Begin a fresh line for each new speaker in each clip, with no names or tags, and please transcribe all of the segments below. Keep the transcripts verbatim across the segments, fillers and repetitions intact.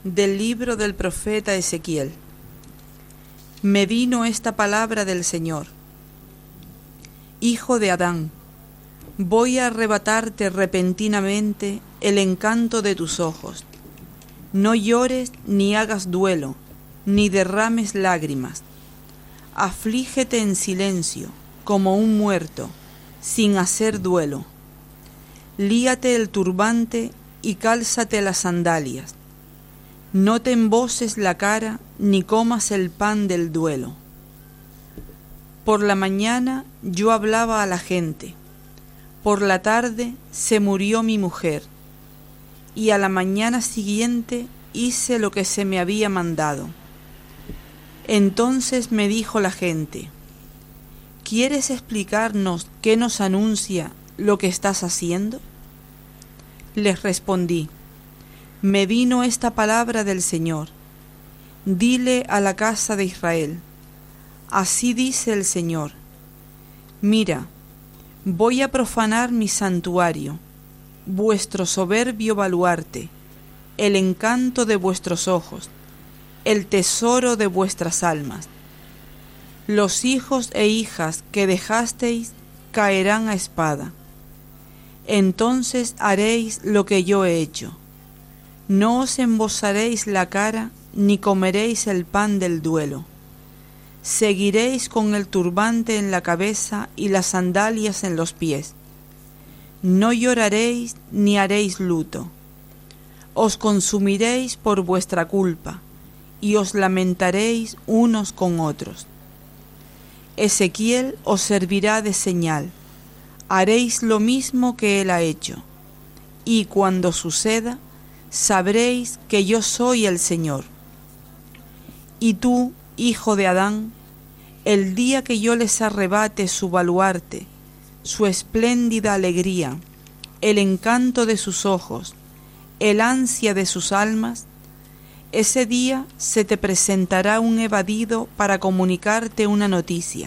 Del libro del profeta Ezequiel. Me vino esta palabra del Señor. Hijo de Adán, voy a arrebatarte repentinamente el encanto de tus ojos. No llores ni hagas duelo, ni derrames lágrimas. Aflígete en silencio, como un muerto, sin hacer duelo. Líate el turbante y cálzate las sandalias. No te emboses la cara, ni comas el pan del duelo. Por la mañana yo hablaba a la gente, por la tarde se murió mi mujer, y a la mañana siguiente hice lo que se me había mandado. Entonces me dijo la gente, ¿quieres explicarnos qué nos anuncia lo que estás haciendo? Les respondí, me vino esta palabra del Señor. Dile a la casa de Israel, así dice el Señor, mira, voy a profanar mi santuario, vuestro soberbio baluarte, el encanto de vuestros ojos, el tesoro de vuestras almas. Los hijos e hijas que dejasteis caerán a espada. Entonces haréis lo que yo he hecho. No os embosaréis la cara, ni comeréis el pan del duelo. Seguiréis con el turbante en la cabeza y las sandalias en los pies. No lloraréis ni haréis luto. Os consumiréis por vuestra culpa, y os lamentaréis unos con otros. Ezequiel os servirá de señal. Haréis lo mismo que él ha hecho, y cuando suceda, sabréis que yo soy el Señor. Y tú, hijo de Adán, el día que yo les arrebate su baluarte, su espléndida alegría, el encanto de sus ojos, el ansia de sus almas, ese día se te presentará un evadido para comunicarte una noticia.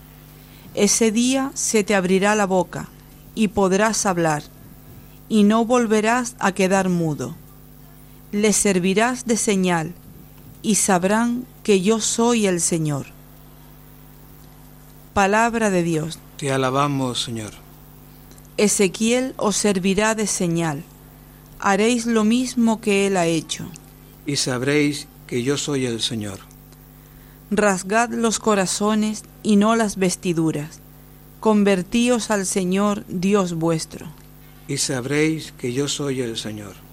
Ese día se te abrirá la boca y podrás hablar, y no volverás a quedar mudo. Les servirás de señal, y sabrán que yo soy el Señor. Palabra de Dios.
Te alabamos, Señor.
Ezequiel os servirá de señal. Haréis lo mismo que él ha hecho.
Y sabréis que yo soy el Señor.
Rasgad los corazones y no las vestiduras. Convertíos al Señor Dios vuestro.
Y sabréis que yo soy el Señor.